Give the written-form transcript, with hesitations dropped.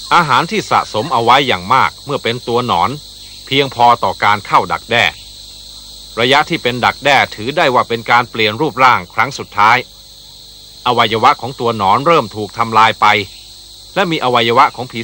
อาหารที่สะสมเอาไว้อย่างมากเมื่อเป็นตัวหนอนเพียงพอต่อการเข้าดักแด้ระยะที่เป็นดักแด้ถือได้ว่าเป็นการเปลี่ยนรูปร่างครั้งสุดท้ายอวัยวะของตัวหนอนเริ่มถูกทำลายไปและมีอวัยวะของผี